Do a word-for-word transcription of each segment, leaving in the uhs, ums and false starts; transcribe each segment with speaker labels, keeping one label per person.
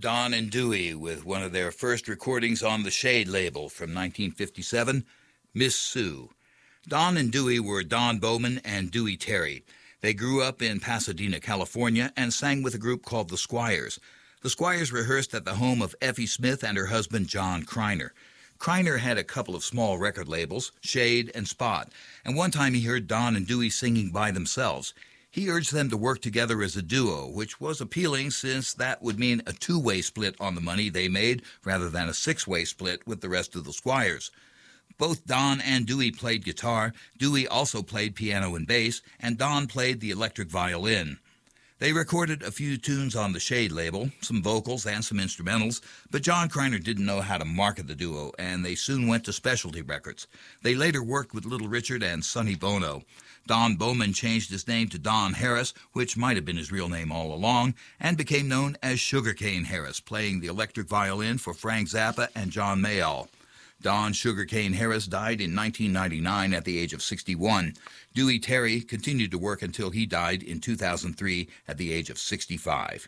Speaker 1: Don and Dewey with one of their first recordings on the Shade label from nineteen fifty-seven, Miss Sue. Don and Dewey were Don Bowman and Dewey Terry. They grew up in Pasadena, California, and sang with a group called the Squires. The Squires rehearsed at the home of Effie Smith and her husband, John Kreiner. Kreiner had a couple of small record labels, Shade and Spot, and one time he heard Don and Dewey singing by themselves. He urged them to work together as a duo, which was appealing since that would mean a two-way split on the money they made rather than a six-way split with the rest of the Squires. Both Don and Dewey played guitar. Dewey also played piano and bass, and Don played the electric violin. They recorded a few tunes on the Shade label, some vocals and some instrumentals, but John Kreiner didn't know how to market the duo, and they soon went to Specialty Records. They later worked with Little Richard and Sonny Bono. Don Bowman changed his name to Don Harris, which might have been his real name all along, and became known as Sugarcane Harris, playing the electric violin for Frank Zappa and John Mayall. Don Sugarcane Harris died in nineteen ninety-nine at the age of sixty-one. Dewey Terry continued to work until he died in two thousand three at the age of sixty-five.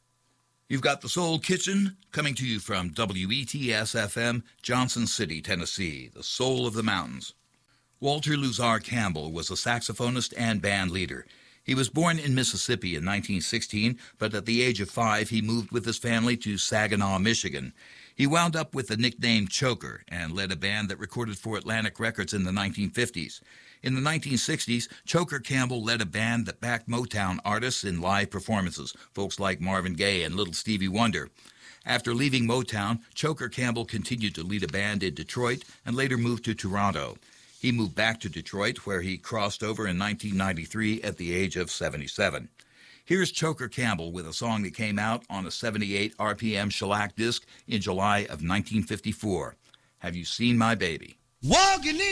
Speaker 1: You've got the Soul Kitchen coming to you from W E T S F M, Johnson City, Tennessee, the soul of the mountains. Walter Luzar Campbell was a saxophonist and band leader. He was born in Mississippi in nineteen sixteen, but at the age of five he moved with his family to Saginaw, Michigan. He wound up with the nickname Choker and led a band that recorded for Atlantic Records in the nineteen fifties. In the nineteen sixties, Choker Campbell led a band that backed Motown artists in live performances, folks like Marvin Gaye and Little Stevie Wonder. After leaving Motown, Choker Campbell continued to lead a band in Detroit and later moved to Toronto. He moved back to Detroit, where he crossed over in nineteen ninety-three at the age of seventy-seven. Here's Choker Campbell with a song that came out on a seventy-eight R P M shellac disc in July of nineteen fifty-four. Have You Seen My Baby?
Speaker 2: Walking in